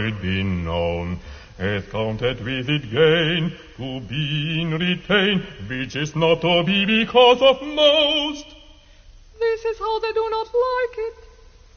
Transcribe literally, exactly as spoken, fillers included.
might be known, hath counted with it gain, to be in retain, which is not to be because of most.